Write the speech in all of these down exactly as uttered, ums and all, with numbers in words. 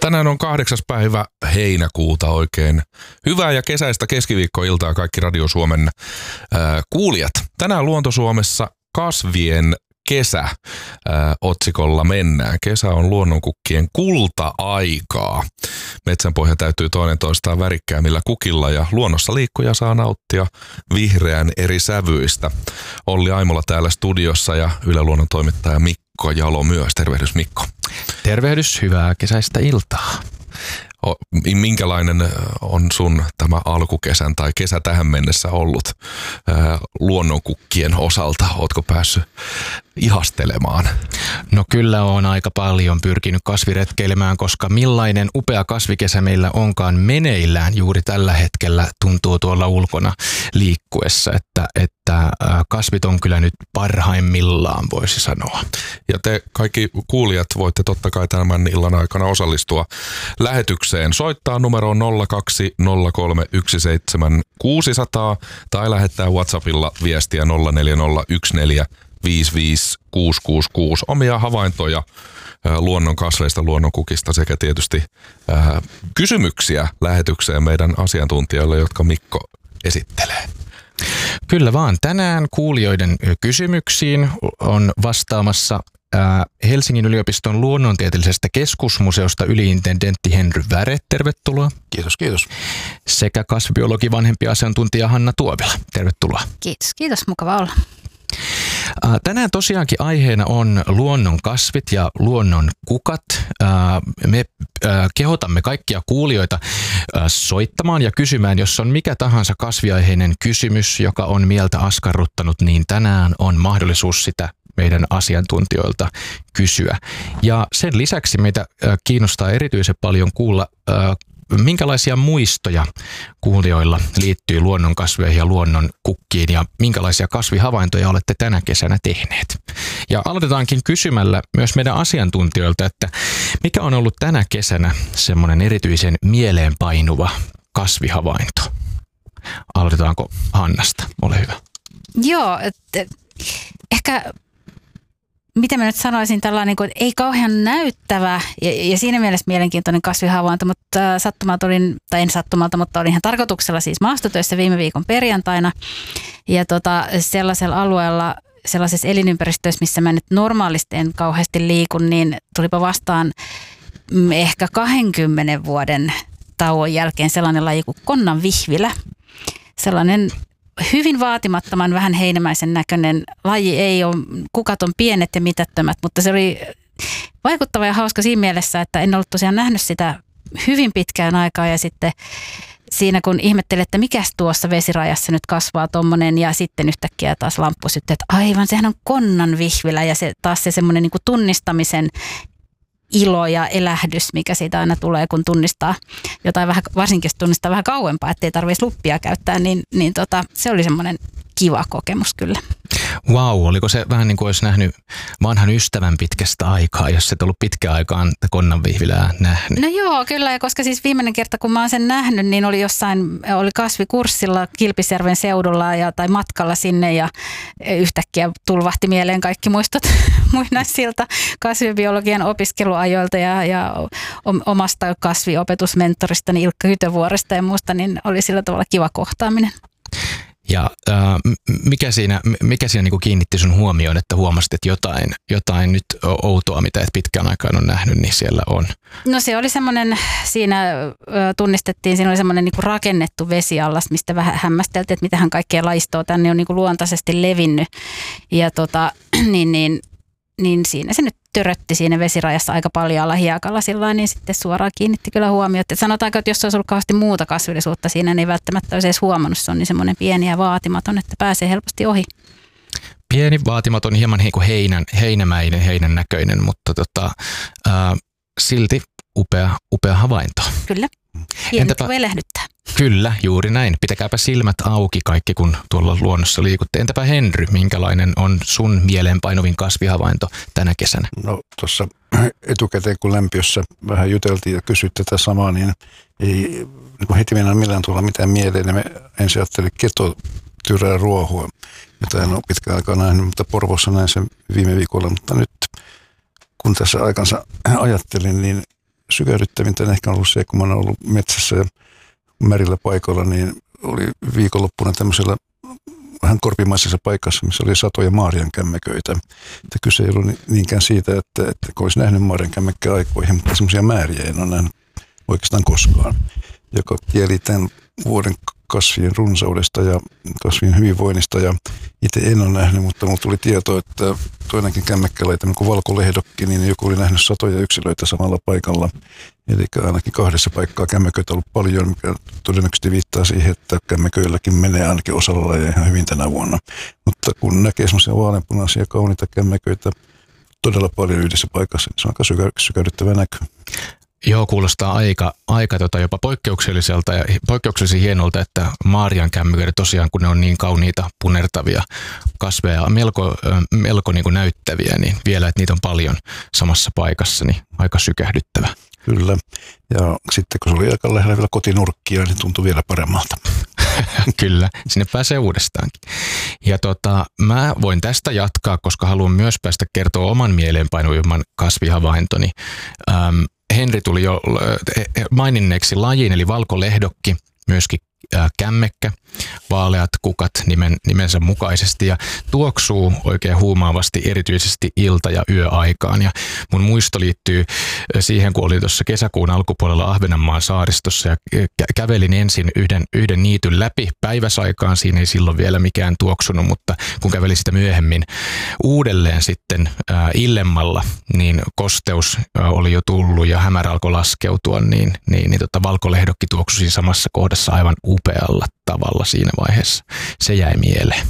Tänään on kahdeksas päivä heinäkuuta oikein. Hyvää ja kesäistä keskiviikkoiltaa kaikki Radio Suomen ää, kuulijat. Tänään Luonto-Suomessa kasvien kesä ää, otsikolla mennään. Kesä on luonnonkukkien kulta-aikaa. Metsänpohja täytyy toinen toistaan värikkäämillä kukilla ja luonnossa liikkuja saa nauttia vihreän eri sävyistä. Olli Aimola täällä studiossa ja Yle Luonnon toimittaja Mikko Jalo myös. Tervehdys Mikko. Tervehdys, hyvää kesäistä iltaa. Minkälainen on sun tämä alkukesän tai kesä tähän mennessä ollut ää, luonnonkukkien osalta? Ootko päässyt ihastelemaan? No kyllä on aika paljon pyrkinyt kasviretkeilemään, koska millainen upea kasvikesä meillä onkaan meneillään juuri tällä hetkellä tuntuu tuolla ulkona liikkuessa, että, että kasvit on kyllä nyt parhaimmillaan, voisi sanoa. Ja te kaikki kuulijat voitte totta kai tämän illan aikana osallistua lähetykseen. Soittaa numeroon nolla kaksi nolla kolme yksi seitsemän kuusi nolla nolla tai lähettää WhatsAppilla viestiä nolla neljä nolla yksi neljä viisi viisi kuusi kuusi kuusi. Omia havaintoja luonnon kasveista, luonnonkukista sekä tietysti ää, kysymyksiä lähetykseen meidän asiantuntijoille, jotka Mikko esittelee. Kyllä vaan. Tänään kuulijoiden kysymyksiin on vastaamassa Helsingin yliopiston luonnontieteellisestä keskusmuseosta yliintendentti Henry Väre, tervetuloa. Kiitos, kiitos. Sekä kasvibiologi vanhempi asiantuntija Hanna Tuovila, tervetuloa. Kiitos, kiitos, mukava olla. Tänään tosiaankin aiheena on luonnon kasvit ja luonnon kukat. Me kehotamme kaikkia kuulijoita soittamaan ja kysymään, jos on mikä tahansa kasviaiheinen kysymys, joka on mieltä askarruttanut, niin tänään on mahdollisuus sitä meidän asiantuntijoilta kysyä. Ja sen lisäksi meitä kiinnostaa erityisen paljon kuulla, minkälaisia muistoja kuulijoilla liittyy luonnonkasveihin ja luonnon kukkiin ja minkälaisia kasvihavaintoja olette tänä kesänä tehneet. Ja aloitetaankin kysymällä myös meidän asiantuntijoilta, että mikä on ollut tänä kesänä semmoinen erityisen mieleenpainuva kasvihavainto? Aloitetaanko Hannasta? Ole hyvä. Joo, että ehkä miten mä nyt sanoisin, tällainen, niin ei kauhean näyttävä ja, ja siinä mielessä mielenkiintoinen kasvihavainto, mutta sattumalta olin, tai en sattumalta, mutta olin ihan tarkoituksella siis maastotöissä viime viikon perjantaina ja tota, sellaisella alueella, sellaisessa elinympäristössä, missä mä nyt normaalisti en kauheasti liikun, niin tulipa vastaan ehkä kahdenkymmenen vuoden tauon jälkeen sellainen laji kuin konnanvihvilä, sellainen hyvin vaatimattoman, vähän heinämäisen näköinen laji. Ei ole, kukat on pienet ja mitättömät, mutta se oli vaikuttava ja hauska siinä mielessä, että en ollut tosiaan nähnyt sitä hyvin pitkään aikaa. Ja sitten siinä kun ihmettelin, että mikäs tuossa vesirajassa nyt kasvaa tommonen ja sitten yhtäkkiä taas lamppu syttyi, että aivan sehän on konnanvihvilä ja se taas se semmoinen niin kuin tunnistamisen ilo ja elähdys, mikä siitä aina tulee, kun tunnistaa jotain vähän, varsinkin jos tunnistaa vähän kauempaa, ettei tarvitsisi luppia käyttää, niin, niin tota, se oli semmoinen kiva kokemus kyllä. Vau, wow, oliko se vähän niin kuin olisi nähnyt vanhan ystävän pitkästä aikaa, jos et ollut pitkään aikaan konnanvihvilää nähnyt? No joo, kyllä, ja koska siis viimeinen kerta, kun mä oon sen nähnyt, niin oli jossain, oli kasvikurssilla Kilpisjärven seudulla ja, tai matkalla sinne ja yhtäkkiä tulvahti mieleen kaikki muistot muinaisilta kasvibiologian opiskeluajoilta ja, ja omasta kasviopetusmentoristani Ilkka Hytövuoresta ja muusta, niin oli sillä tavalla kiva kohtaaminen. Ja äh, mikä siinä, mikä siinä niin kuin kiinnitti sun huomioon, että huomasit, että jotain, jotain nyt outoa, mitä et pitkään aikaan on nähnyt, niin siellä on? No se oli semmoinen, siinä tunnistettiin, siinä oli semmoinen niin kuin rakennettu vesiallas, mistä vähän hämmästeltiin, että mitähän kaikkea laistoa tänne on niin kuin luontaisesti levinnyt. Ja tota, niin, niin, niin siinä se nyt törötti siinä vesirajassa aika paljon hiekalla sillain, niin sitten suoraan kiinnitti kyllä huomiota. Et sanotaanko, että jos olisi ollut kauheasti muuta kasvillisuutta siinä, niin ei välttämättä olisi edes huomannut. Se on niin semmoinen pieni ja vaatimaton, että pääsee helposti ohi. Pieni, vaatimaton, hieman niin kuin heinän, heinämäinen, heinän näköinen, mutta tota, ää, silti upea, upea havainto. Kyllä. Pienetkin voi elehdyttää. Kyllä, juuri näin. Pitäkääpä silmät auki kaikki, kun tuolla luonnossa liikutte. Entäpä Henry, minkälainen on sun mieleenpainuvin kasvihavainto tänä kesänä? No tuossa etukäteen, kun lämpiössä vähän juteltiin ja kysyit tätä samaa, niin ei niin heti mennä millään tuolla mitään mieleen. Me ensin ajattelin ketotyrää ruohua, jota en ole pitkään aikaa nähnyt, mutta Porvoossa näin sen viime viikolla. Mutta nyt kun tässä aikansa ajattelin, niin sykähdyttävintä on ehkä ollut se, kun mä oon ollut metsässä ja märillä paikoilla, niin oli viikonloppuna tämmöisellä vähän korpimaisessa paikassa, missä oli satoja maariankämmeköitä. Että kyse ei ollut niinkään siitä, että, että kun olisi nähnyt maariankämmekkää aikoihin, mutta semmoisia määriä en ole nähnyt oikeastaan koskaan, joka kieli tämän vuoden kasvien runsaudesta ja kasvien hyvinvoinnista. Ja itse en ole nähnyt, mutta minulle tuli tieto, että toinenkin kämmekkälajä, tämmöinen kuin valkolehdokki, niin joku oli nähnyt satoja yksilöitä samalla paikalla. Eli ainakin kahdessa paikkaa kämmeköitä on ollut paljon, mikä todennäköisesti viittaa siihen, että kämmeköilläkin menee ainakin osalla lajeja ihan hyvin tänä vuonna. Mutta kun näkee semmoisia vaaleanpunaisia kauniita kämmeköitä todella paljon yhdessä paikassa, niin se on aika sykä, sykähdyttävä näkö. Joo, kuulostaa aika, aika tota jopa poikkeukselliselta ja poikkeuksellisen hienolta, että maariankämmeköitä tosiaan, kun ne on niin kauniita, punertavia kasveja, melko, melko niin kuin näyttäviä, niin vielä, että niitä on paljon samassa paikassa, niin aika sykähdyttävä. Kyllä. Ja sitten kun se oli aika lähellä vielä kotinurkkia, niin tuntui vielä paremmalta. Kyllä, sinne pääsee uudestaankin. Ja tota, mä voin tästä jatkaa, koska haluan myös päästä kertoa oman mieleenpainuvimman kasvihavaintoni. Ähm, Henri tuli jo maininneeksi lajin, eli valkolehdokki, myöskin kämmekkä, vaaleat kukat nimen, nimensä mukaisesti ja tuoksuu oikein huumaavasti erityisesti ilta- ja yöaikaan. Ja mun muisto liittyy siihen, kun olin tuossa kesäkuun alkupuolella Ahvenanmaan saaristossa ja kävelin ensin yhden, yhden niityn läpi päiväsaikaan. Siinä ei silloin vielä mikään tuoksunut, mutta kun kävelin sitä myöhemmin uudelleen sitten ää, illemmalla, niin kosteus ää, oli jo tullut ja hämärä alkoi laskeutua, niin, niin, niin tota, valkolehdokki tuoksusi samassa kohdassa aivan upealla tavalla siinä vaiheessa. Se jäi mieleen.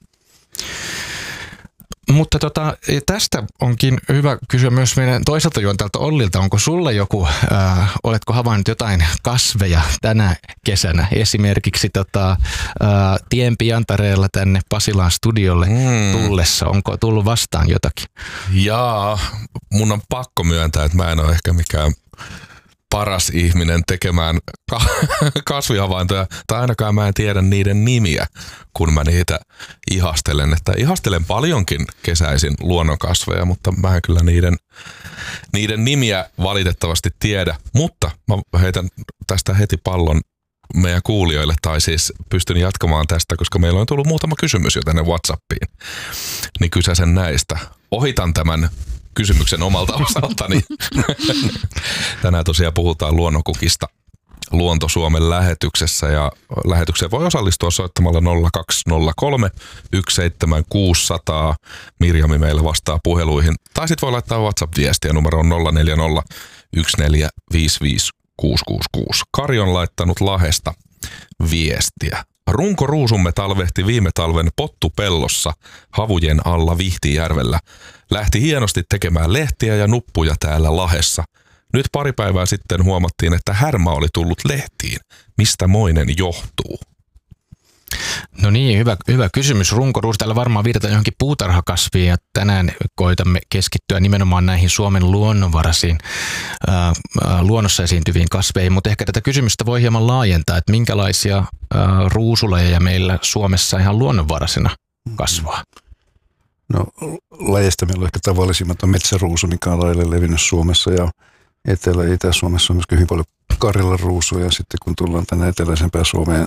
Mutta tota, tästä onkin hyvä kysyä myös meidän toiselta juontajalta Ollilta. Onko sulla joku, äh, oletko havainnut jotain kasveja tänä kesänä? Esimerkiksi tota, äh, tien Piantareella tänne Pasilaan studiolle mm. tullessa. Onko tullut vastaan jotakin? Jaa, mun on pakko myöntää, että mä en ole ehkä mikään paras ihminen tekemään kasvihavaintoja, tai ainakaan mä en tiedä niiden nimiä, kun mä niitä ihastelen. Että ihastelen paljonkin kesäisin luonnonkasveja, mutta mä en kyllä niiden, niiden nimiä valitettavasti tiedä. Mutta mä heitän tästä heti pallon meidän kuulijoille, tai siis pystyn jatkamaan tästä, koska meillä on tullut muutama kysymys jo tänne WhatsAppiin. Niin kysäsen näistä. Ohitan tämän kysymyksen omalta osaltani. Tänään tosiaan puhutaan luonnonkukista Luonto Suomen lähetyksessä ja lähetykseen voi osallistua soittamalla nolla kaksi nolla kolme yksi seitsemän kuusi nolla nolla. Mirjami meillä vastaa puheluihin. Tai sitten voi laittaa WhatsApp-viestiä, numero on nolla neljä nolla yksi neljä viisi viisi kuusi kuusi kuusi. Kari on laittanut Lahdesta viestiä. Runkoruusumme talvehti viime talven pottupellossa havujen alla Vihtijärvellä. Lähti hienosti tekemään lehtiä ja nuppuja täällä Lahdessa. Nyt pari päivää sitten huomattiin, että härmä oli tullut lehtiin. Mistä moinen johtuu? No niin, hyvä, hyvä kysymys. Runkoruus. Täällä varmaan viitataan johonkin puutarhakasviin ja tänään koitamme keskittyä nimenomaan näihin Suomen luonnonvaraisiin ää, luonnossa esiintyviin kasveihin, mutta ehkä tätä kysymystä voi hieman laajentaa, että minkälaisia ää, ruusulajeja meillä Suomessa ihan luonnonvaraisena kasvaa? No lajeista meillä on ehkä tavallisimmat on metsäruusu, mikä on laajalle levinnyt Suomessa ja Etelä- ja Itä-Suomessa on myöskin hyvin paljon karjalanruusuja ja sitten kun tullaan tänne eteläisempään Suomeen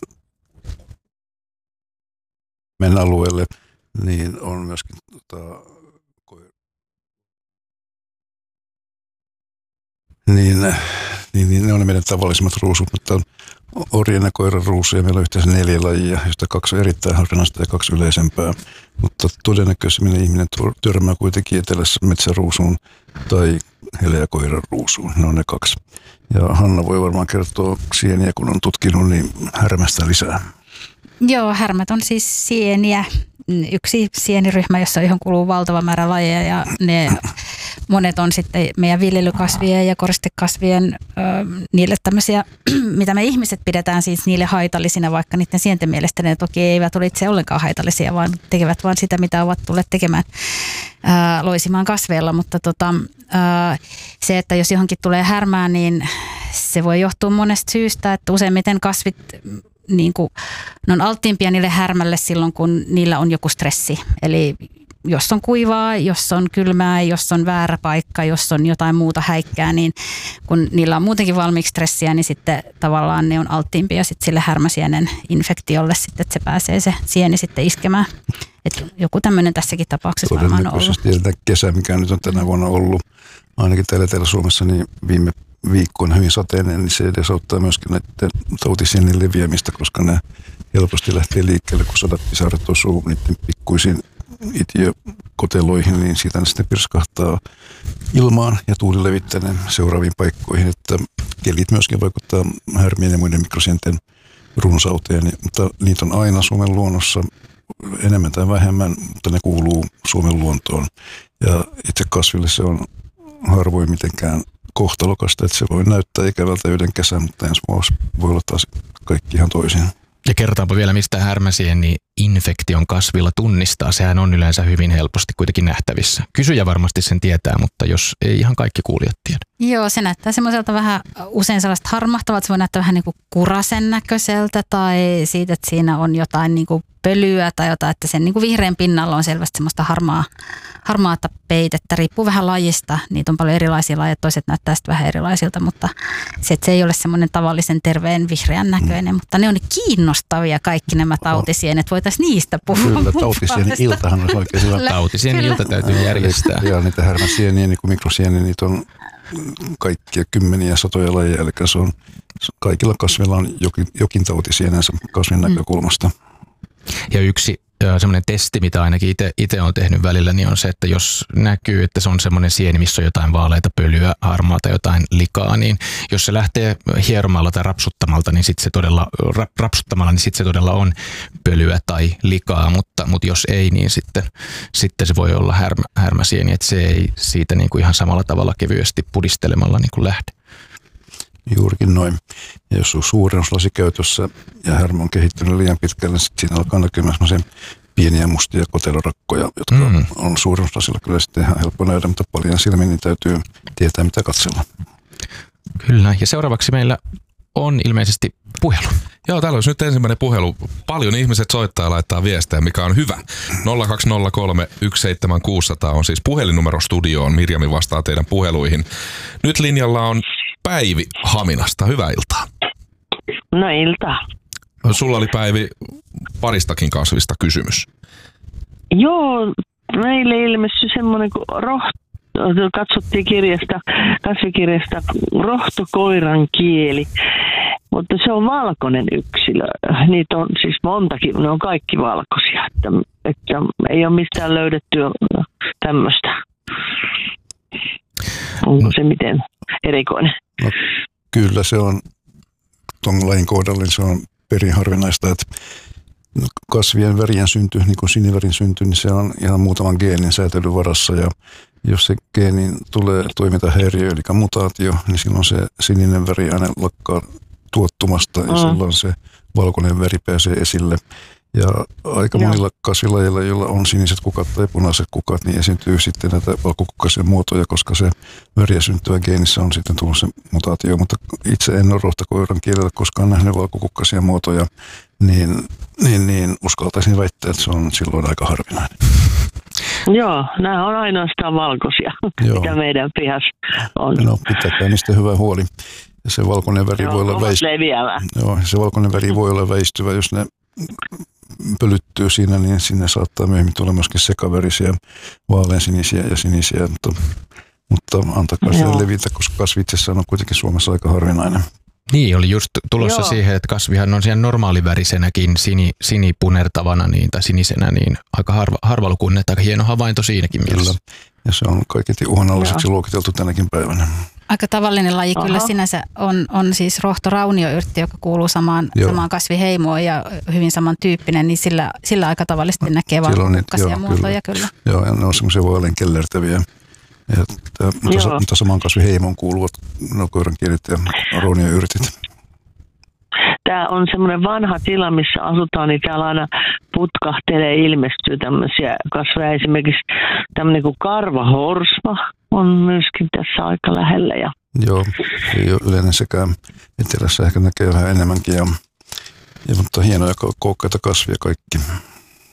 meidän alueelle, niin on myöskin tota, niin, niin, niin ne on ne meidän tavallisimmat ruusut, mutta on orjen ja koiran ruusuja. Meillä on yhteensä neljä lajia, joista kaksi on erittäin harvinaista ja kaksi yleisempää. Mutta todennäköisemmin ihminen törmää kuitenkin etelässä metsäruusuun tai hele- ja koiran ruusuun. Ne on ne kaksi. Ja Hanna voi varmaan kertoa sieniä, kun on tutkinut, niin härmästä lisää. Joo, härmät on siis sieniä. Yksi sieniryhmä, jossa johon kuluu valtava määrä lajeja ja ne monet on sitten meidän viljelykasvien ja koristekasvien ö, niille tämmöisiä, mitä me ihmiset pidetään siis niille haitallisina, vaikka niiden sienten mielestä ne toki eivät ole itse ollenkaan haitallisia, vaan tekevät vaan sitä, mitä ovat tulleet tekemään ö, loisimaan kasveilla, mutta tota, ö, se, että jos johonkin tulee härmää, niin se voi johtua monesta syystä, että useimmiten kasvit niin kuin, ne on alttiimpia niille härmälle silloin, kun niillä on joku stressi. Eli jos on kuivaa, jos on kylmää, jos on väärä paikka, jos on jotain muuta häikkää, niin kun niillä on muutenkin valmiiksi stressiä, niin sitten tavallaan ne on alttiimpia sitten sille härmäsienen infektiolle sitten, että se pääsee se sieni sitten iskemään. Että joku tämmöinen tässäkin tapauksessa varmaan on ollut. Todennäköisesti kesä, mikä nyt on tänä vuonna ollut, ainakin täällä Etelä-Suomessa, niin viime viikkoina hyvin sateinen, niin se edesauttaa myöskin näiden tautisienien leviämistä, koska ne helposti lähtee liikkeelle, kun sadat pisarat osuu niiden pikkuisiin itiökoteloihin, niin siitä ne sitten pirskahtaa ilmaan ja tuuli levittää ne seuraaviin paikkoihin, että kelit myöskin vaikuttaa härmien ja muiden mikrosienten runsauteen, mutta niitä on aina Suomen luonnossa enemmän tai vähemmän, mutta ne kuuluu Suomen luontoon ja itse kasville se on harvoin mitenkään kohtalokasta, että se voi näyttää ikävältä yhden kesän, mutta ensi vuosi voi olla taas kaikki ihan toisin. Ja kertaanpa vielä, mistä härmäsieni infektion kasvilla tunnistaa. Sehän on yleensä hyvin helposti kuitenkin nähtävissä. Kysyjä varmasti sen tietää, mutta jos ei ihan kaikki kuulijat tiedä. Joo, se näyttää semmoiselta vähän usein sellaista harmahtavalta. Se voi näyttää vähän niin kuin kurasen näköiseltä tai siitä, että siinä on jotain niin kuin pölyä tai jotain, että sen niin kuin vihreän pinnalla on selvästi semmoista harmaa, harmaata peitettä. Riippuu vähän lajista. Niitä on paljon erilaisia lajeja, toiset näyttää sitten vähän erilaisilta, mutta se, että se ei ole semmoinen tavallisen terveen vihreän näköinen, mm. mutta ne on kiinnostavia kaikki nämä tautisienet. Voitaisiin niistä puhua. Kyllä, tautisieni iltahan olisi oikein hyvä. Tautisieni ilta täytyy järjestää. Ja niitä härmäsieniä, niin kuin mikrosieniä, niitä on kaikkia kymmeniä satoja lajeja, eli se on, kaikilla kasveilla on jokin, jokin tautisienensä kasvin näkökulmasta. Ja yksi semmoinen testi, mitä ainakin itse olen tehnyt välillä, niin on se, että jos näkyy, että se on semmoinen sieni, missä on jotain vaaleita pölyä, harmaata, jotain likaa, niin jos se lähtee hieromalla tai rapsuttamalta, niin sitten se todella, rapsuttamalla, niin sitten se todella on pölyä tai likaa, mutta, mutta jos ei, niin sitten, sitten se voi olla härmä, härmäsieni, että se ei siitä niin kuin ihan samalla tavalla kevyesti pudistelemalla niin kuin lähde. Juurikin noin. Ja jos on suurennuslasi käytössä ja härmä on kehittynyt liian pitkälle, niin siinä alkaa näkymään semmoisia pieniä mustia kotelorakkoja, jotka mm. on suurennuslasilla kyllä sitten ihan helppo nähdä, mutta paljon silmiin niin täytyy tietää, mitä katsella. Kyllä, ja seuraavaksi meillä on ilmeisesti puhelu. Joo, täällä olisi nyt ensimmäinen puhelu. Paljon ihmiset soittaa ja laittaa viestejä, mikä on hyvä. nolla kaksi nolla kolme yksi seitsemän kuusi nolla nolla on siis puhelinnumero studioon. Mirjami vastaa teidän puheluihin. Nyt linjalla on Päivi Haminasta. Hyvää iltaa. No iltaa. Sulla oli Päivi paristakin kasvista kysymys. Joo, meille ilmestyi semmoinen kuin rohto, katsottiin kirjasta, kasvikirjasta rohtokoiran kieli, mutta se on valkoinen yksilö. Niitä on siis montakin, ne on kaikki valkoisia, että, että ei ole mistään löydetty tämmöistä. Onko se miten erikoinen? No, kyllä se on, tuon lajin kohdalla se on perin harvinaista, että kasvien värien synty, niin kuin sinivärin synty, niin se on ihan muutaman geenin säätelyn varassa ja jos se geenin tulee toimintahäiriö, eli mutaatio, niin silloin se sininen väri aina lakkaa tuottumasta ja mm. silloin se valkoinen väri pääsee esille. Ja aika Joo. monilla kasvilajeilla, joilla on siniset kukat tai punaiset kukat, niin esiintyy sitten näitä valkokukkaisia muotoja, koska se väriä syntyvä geenissä on sitten tullut se mutaatio. Mutta itse en ole rohtokoiran kielellä koskaan nähnyt valkokukkaisia muotoja, niin, niin, niin uskaltaisin väittää, että se on silloin aika harvinainen. Joo, nämä on ainoastaan valkoisia, Joo. mitä meidän pihassa on. No, pitäkää niistä hyvä huoli. Ja se valkoinen väri Joo, voi olla väistyvä. Joo, se valkoinen väri voi olla väistyvä, jos ne pölyttyy siinä, niin sinne saattaa myöhemmin tulla myöskin sekavärisiä, vaaleansinisiä ja sinisiä, mutta, mutta antakaa sen levitä, koska kasvi itsessään on kuitenkin Suomessa aika harvinainen. Niin, oli just tulossa Joo. siihen, että kasvihan on siellä normaalivärisenäkin sini, sinipunertavana niin, tai sinisenä, niin aika harva, harvalukuinen, että aika hieno havainto siinäkin mielessä. Kyllä, ja se on kaiketi uhanalaiseksi luokiteltu tänäkin päivänä. Aika tavallinen laji Aha. kyllä sinänsä on, on siis rohtoraunioyrtti, joka kuuluu samaan, samaan kasviheimoon ja hyvin samantyyppinen, niin sillä, sillä aika tavallisesti näkee valkokukkaisia muotoja kyllä. kyllä. Joo, ja ne on semmoisia vaalean kellertäviä. Ja, mutta, mutta samaan kasviheimoon kuuluvat no, koirankielet ja raunioyrtit. Tämä on semmoinen vanha tila, missä asutaan, niin täällä aina putkahtelee, ilmestyy tämmöisiä kasveja. Esimerkiksi tämmöinen kuin karvahorsma on myöskin tässä aika lähellä. Ja... Joo, ei ole yleinen sekään. Etelässä ehkä näkee vähän enemmänkin. Ja, ja, mutta hienoja kookkaita kasvia kaikki.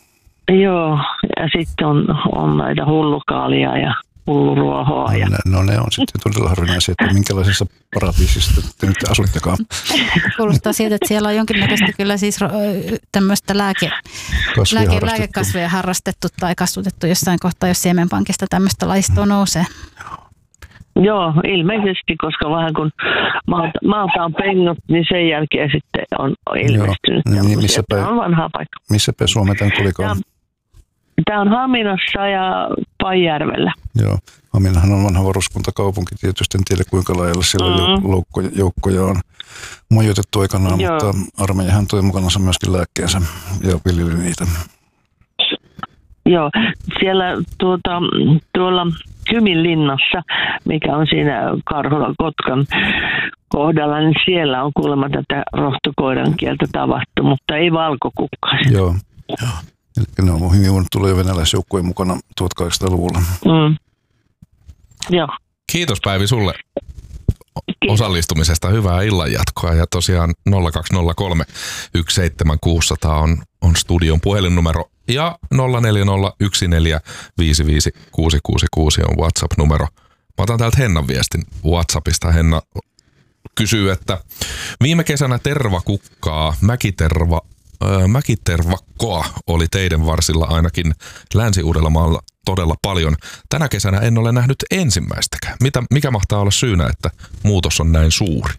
Joo, ja sitten on, on näitä hullukaalia ja hulluruohoa. Ja... No ne on sitten todella harvinaisia, että minkälaisessa paratiisissa te nyt asuttekaan. Kuulostaa siitä, että siellä on jonkinnäköistä kyllä siis tämmöistä lääke, lääke, lääkekasveja harrastettu tai kasvatettu jossain kohtaa, jos siemenpankista tämmöistä lajistoa nousee. Joo, ilmeisesti, koska vähän kun maalta, maalta on pennut, niin sen jälkeen sitten on ilmestynyt. Joo, niin missä päin, on vanha paikka. Missä päin Suomea tämän tulikaan? Tämä on Haminassa ja Paijärvellä. Joo, Haminahan on vanha varuskuntakaupunki tietysti. En tiedä kuinka laajalla siellä mm-hmm. joukkoja, joukkoja on majoitettu aikanaan, Joo. mutta armeijahan toi mukanansa myöskin lääkkeensä ja viljeli niitä. Joo, siellä tuota, tuolla Kyminlinnassa, mikä on siinä Karhula-Kotkan kohdalla, niin siellä on kuulemma tätä rohtokoiran kieltä tavattu, mutta ei valkokukkaista. Joo, Joo. Eli ne on hyvin voinut tulla jo venäläisjoukkojen mukana tuhatkahdeksansataaluvulla. Mm. Joo. Kiitos Päivi sulle Kiitos. Osallistumisesta. Hyvää illanjatkoa ja tosiaan nolla kaksi nolla kolme yksi seitsemän kuusi nolla nolla on, on studion puhelinnumero ja nolla neljä nolla yksi neljä viisi viisi kuusi kuusi kuusi on WhatsApp-numero. Mä otan täältä Hennan viestin WhatsAppista. Henna kysyy, että viime kesänä tervakukkaa, mäkiterva, äh, mäkitervakkoa oli teidän varsilla ainakin Länsi-Uudellamaalla todella paljon. Tänä kesänä en ole nähnyt ensimmäistäkään. Mitä, mikä mahtaa olla syynä, että muutos on näin suuri?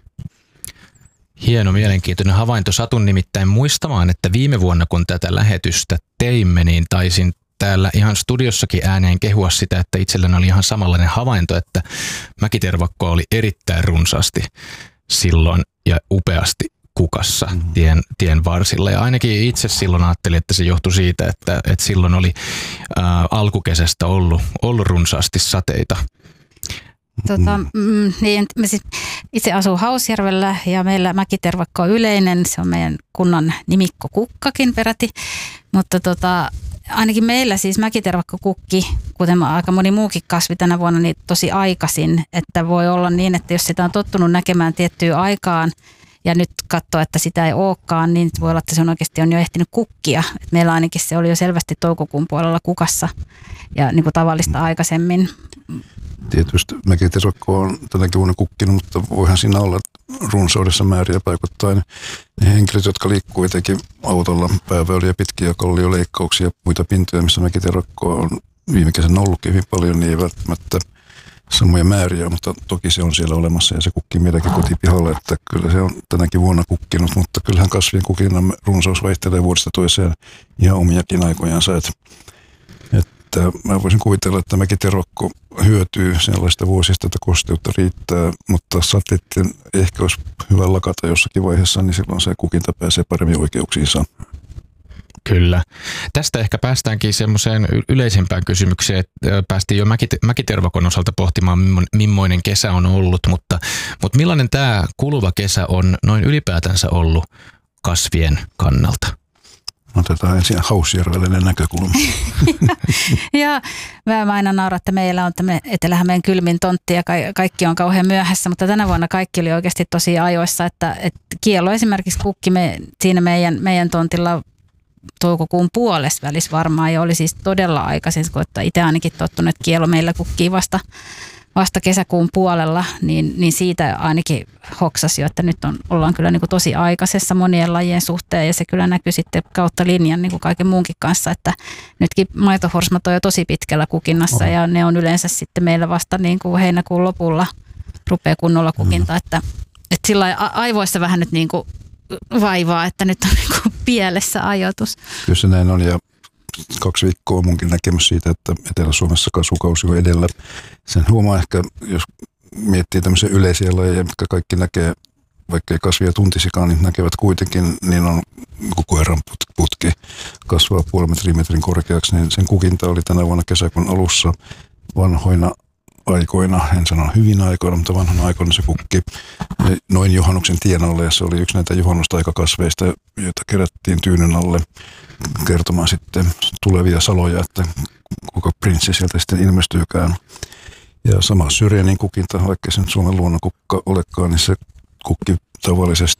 Hieno, mielenkiintoinen havainto. Satun nimittäin muistamaan, että viime vuonna kun tätä lähetystä teimme, niin taisin täällä ihan studiossakin ääneen kehua sitä, että itselläni oli ihan samanlainen havainto, että mäkitervakkoa oli erittäin runsaasti silloin ja upeasti kukassa tien, tien varsilla. Ja ainakin itse silloin ajattelin, että se johtui siitä, että, että silloin oli ää, alkukesästä ollut, ollut runsaasti sateita. Tota, mm, niin, me siis itse asun Hausjärvellä ja meillä mäkitervakko on yleinen. Se on meidän kunnan nimikko kukkakin peräti, mutta tota, ainakin meillä siis mäkitervakkokukki, kuten aika moni muukin kasvi tänä vuonna, niin tosi aikaisin, että voi olla niin, että jos sitä on tottunut näkemään tiettyyn aikaan ja nyt katsoo, että sitä ei olekaan, niin voi olla, että se on oikeasti on jo ehtinyt kukkia. Et meillä ainakin se oli jo selvästi toukokuun puolella kukassa ja niin kuin tavallista aikaisemmin. Tietysti mäkitervakko on tänäkin vuonna kukkinut, mutta voihan siinä olla runsaudessa määriä paikoittain. Ne henkilöt, jotka liikkuu etenkin autolla pääväyliä pitkiä ja kallioleikkauksia ja muita pintoja, missä mäkitervakkoa on viime kesänä ollutkin hyvin paljon, niin ei välttämättä samoja määriä, mutta toki se on siellä olemassa ja se kukkii meidänkin kotipihalla, että kyllä se on tänäkin vuonna kukkinut, mutta kyllähän kasvien kukinnan runsaus vaihtelee vuodesta toiseen ihan omiakin aikojansa, että että mä voisin kuvitella, että mäkitervakko hyötyy sellaista vuosista, että kosteutta riittää, mutta sateiden ehkä olisi hyvä lakata jossakin vaiheessa, niin silloin se kukinta pääsee paremmin oikeuksiinsa. Kyllä. Tästä ehkä päästäänkin semmoiseen yleisempään kysymykseen, että päästiin jo mäkitervakon osalta pohtimaan, millainen kesä on ollut, mutta, mutta millainen tämä kuluva kesä on noin ylipäätänsä ollut kasvien kannalta? Otetaan ensin hausjärvellinen näkökulma. Ja mä aina nauran, että meillä on tämmöinen Etelä-Hämeen kylmin tontti ja kaikki on kauhean myöhässä, mutta tänä vuonna kaikki oli oikeasti tosi ajoissa, että, että kielo esimerkiksi kukki me, siinä meidän, meidän tontilla toukokuun puolessa välissä varmaan ja oli siis todella aikaisin, kun itse ainakin tottunut, että kielo meillä kukkii vasta, vasta kesäkuun puolella, niin, niin siitä ainakin hoksasi jo, että nyt on, ollaan kyllä niin kuin tosi aikaisessa monien lajien suhteen ja se kyllä näkyy sitten kautta linjan niin kuin kaiken muunkin kanssa, että nytkin maitohorsmat on jo tosi pitkällä kukinnassa oh. ja ne on yleensä sitten meillä vasta niin kuin heinäkuun lopulla rupeaa kunnolla kukinta, mm. että, että sillä aivoissa vähän nyt niin kuin vaivaa, että nyt on niin kuin pielessä ajoitus. Kyllä se näin on ja kaksi viikkoa on munkin näkemys siitä, että Etelä-Suomessa kasvukausi on edellä. Sen huomaa ehkä, jos miettii tämmöisiä yleisiä lajeja, mitkä kaikki näkee, vaikka ei kasvia tuntisikaan, niin näkevät kuitenkin, niin on koiran putki kasvaa puolen metrin metrin korkeaksi, niin sen kukinta oli tänä vuonna kesäkuun alussa vanhoina aikoina, en sano hyvin aikoina, mutta vanhana aikoina se kukki noin juhannuksen tienolle ja se oli yksi näitä juhannustaikakasveista, joita kerättiin tyynyn alle kertomaan sitten tulevia saloja, että kuka prinssi sieltä sitten ilmestyykään. Ja sama syrjänin kukinta, vaikka se nyt Suomen luonnonkukka olekaan, niin se kukki tavallisesti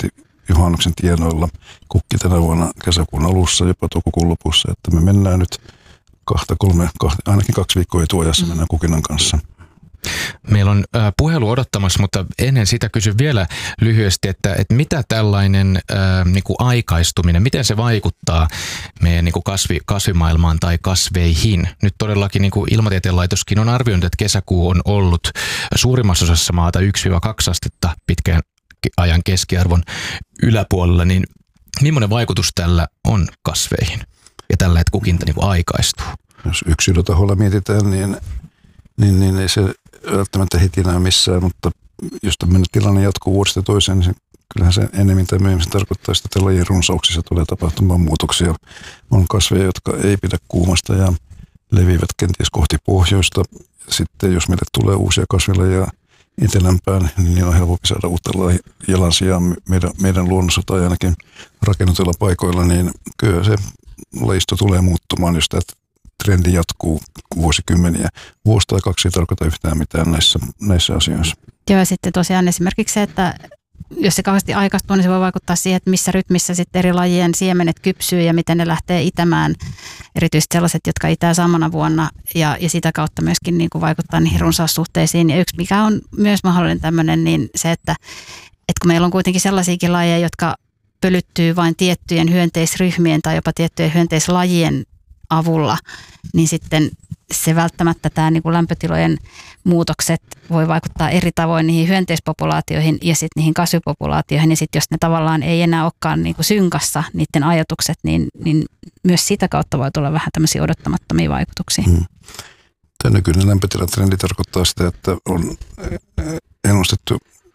juhannuksen tienoilla. Kukki tänä vuonna kesäkuun alussa, jopa toukokuun lopussa, että me mennään nyt kahta, kolme, kahta, ainakin kaksi viikkoa etuajassa mennään kukinnan kanssa. Meillä on äh, puhelu odottamassa, mutta ennen sitä kysyn vielä lyhyesti, että, että mitä tällainen äh, niin kuin aikaistuminen, miten se vaikuttaa meidän niin kuin kasvi, kasvimaailmaan tai kasveihin? Nyt todellakin niin kuin Ilmatieteen laitoskin on arvioinut, että kesäkuu on ollut suurimmassa osassa maata yksi kaksi astetta pitkän ajan keskiarvon yläpuolella, niin millainen vaikutus tällä on kasveihin ja tällä, että kukinta niin kuin aikaistuu? Jos yksilötaholla mietitään, niin, niin, niin ei se välttämättä heti näy missään, mutta jos tämmöinen tilanne jatkuu vuodesta toiseen, niin se, kyllähän se enemmän tai myöhemmin se tarkoittaa sitä, että lajien runsauksissa tulee tapahtumaan muutoksia. On kasveja, jotka ei pidä kuumasta ja leviävät kenties kohti pohjoista. Sitten jos meille tulee uusia kasvilajeja etelämpään, niin on helpompi saada uutta jalansijaa meidän, meidän luonnossa tai ainakin rakennetuilla paikoilla, niin kyllä se lajisto tulee muuttumaan, jos tämä trendi jatkuu vuosikymmeniä. Vuosi tai kaksi ei tarkoita yhtään mitään näissä, näissä asioissa. Joo, ja sitten tosiaan esimerkiksi se, että jos se kauheasti aikaistuu, niin se voi vaikuttaa siihen, että missä rytmissä sitten eri lajien siemenet kypsyy ja miten ne lähtee itämään, erityisesti sellaiset, jotka itää samana vuonna, ja, ja sitä kautta myöskin niin kuin vaikuttaa niihin runsaussuhteisiin. Ja yksi, mikä on myös mahdollinen tämmöinen, niin se, että, että kun meillä on kuitenkin sellaisiakin lajeja, jotka pölyttyy vain tiettyjen hyönteisryhmien tai jopa tiettyjen hyönteislajien avulla, niin sitten se välttämättä tämä niin kuin lämpötilojen muutokset voi vaikuttaa eri tavoin niihin hyönteispopulaatioihin ja sitten niihin kasvipopulaatioihin. Ja sitten jos ne tavallaan ei enää olekaan niin kuin synkassa niiden ajatukset, niin, niin myös sitä kautta voi tulla vähän tämmöisiä odottamattomia vaikutuksia. Hmm. Tämä nykyinen lämpötilatrendi tarkoittaa sitä, että on ennustettu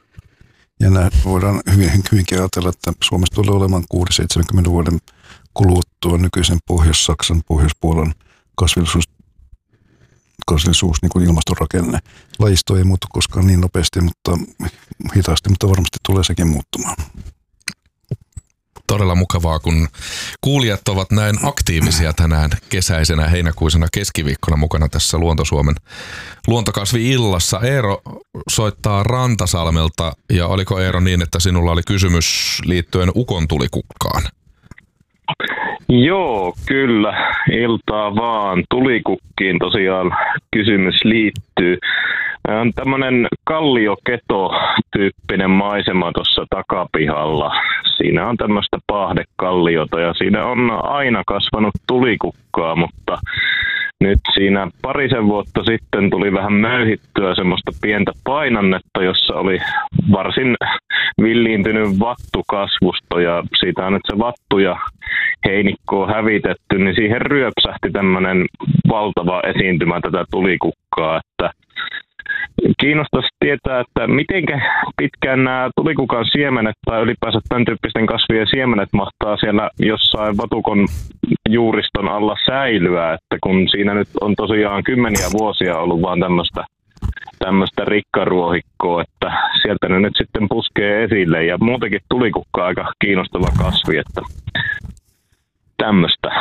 ja näin voidaan hyvin, hyvinkin ajatella, että Suomessa tulee olemaan kuusikymmentä seitsemänkymmentä vuoden kuluttua nykyisen Pohjois-Saksan, Pohjoispuolen kasvillisuus, kasvillisuus niin kuin ilmastorakenne. Lajisto ei muutu koskaan niin nopeasti, mutta hitaasti, mutta varmasti tulee sekin muuttumaan. Todella mukavaa, kun kuulijat ovat näin aktiivisia tänään kesäisenä heinäkuisena keskiviikkona mukana tässä Luonto-Suomen luontokasvi-illassa. Eero soittaa Rantasalmelta, ja oliko Eero niin, että sinulla oli kysymys liittyen ukontulikukkaan? Joo, kyllä. Iltaa vaan. Tulikukkiin tosiaan kysymys liittyy. On tämmöinen kallioketo-tyyppinen maisema tuossa takapihalla. Siinä on tämmöistä paahtekalliota ja siinä on aina kasvanut tulikukkaa, mutta nyt siinä parisen vuotta sitten tuli vähän möyhittyä semmoista pientä painannetta, jossa oli varsin villiintynyt vattukasvusto ja siitä on nyt se vattu ja heinikko on hävitetty, niin siihen ryöpsähti tämmöinen valtava esiintymä tätä tulikukkaa, että kiinnostaisi tietää, että miten pitkään nämä tulikukan siemenet tai ylipäänsä tämän tyyppisten kasvien siemenet mahtaa siellä jossain vatukon juuriston alla säilyä, että kun siinä nyt on tosiaan kymmeniä vuosia ollut vaan tämmöistä tämmöistä rikkaruohikkoa, että sieltä ne nyt sitten puskee esille ja muutenkin tulikukka aika kiinnostava kasvi, että tämmöistä.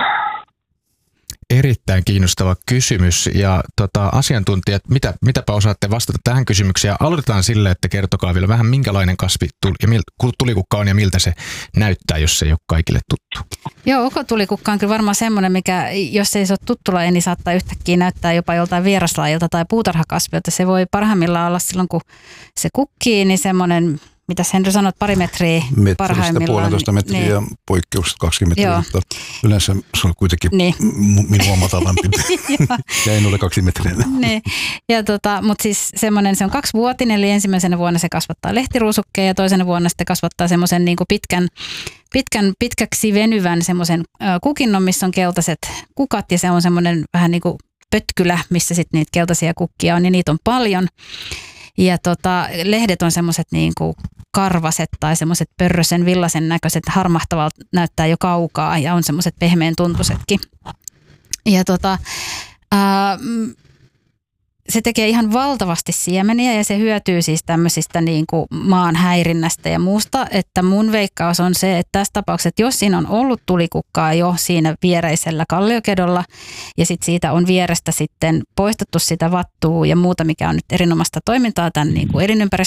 Erittäin kiinnostava kysymys ja tota, asiantuntijat, mitä, mitäpä osaatte vastata tähän kysymykseen? Aloitetaan sille, että kertokaa vielä vähän minkälainen kasvi ja mil, tulikukka on ja miltä se näyttää, jos se ei ole kaikille tuttu. Joo, ukontulikukka on kyllä varmaan semmoinen, mikä jos ei se ole tuttu laji, niin saattaa yhtäkkiä näyttää jopa joltain vieraslajilta tai puutarhakasvilta. Se voi parhaimmillaan olla silloin, kun se kukkii, niin semmoinen, mitä Henry sanot, pari metriä Metristä, parhaimmillaan. puolentoista metriä niin. Ja poikkeukset kaksikymmentä metriä, mutta yleensä se on kuitenkin niin. minua matalampi. Ja en ole kaksi metriä. Niin. Ja tota, mutta siis semmoinen, se on kaksivuotinen, eli ensimmäisenä vuonna se kasvattaa lehtiruusukkeen ja toisena vuonna sitten kasvattaa semmoisen niin kuin pitkän, pitkän, pitkäksi venyvän semmoisen kukinnon, missä on keltaiset kukat ja se on semmoinen vähän niin kuin pötkylä, missä sitten niitä keltaisia kukkia on ja niitä on paljon. Ja tota, lehdet on semmoiset niin kuin karvaset tai semmoiset pörrösen villaisen näköiset, harmahtavalta näyttää jo kaukaa ja on semmoiset pehmeän tuntuisetkin. Ja tota, ää, se tekee ihan valtavasti siemeniä ja se hyötyy siis tämmöisistä niin kuin maan häirinnästä ja muusta, että mun veikkaus on se, että tässä tapauksessa, että jos siinä on ollut tulikukkaa jo siinä viereisellä kalliokedolla ja sitten siitä on vierestä sitten poistettu sitä vattua ja muuta, mikä on nyt erinomaista toimintaa tämän niin kuin elinympäristön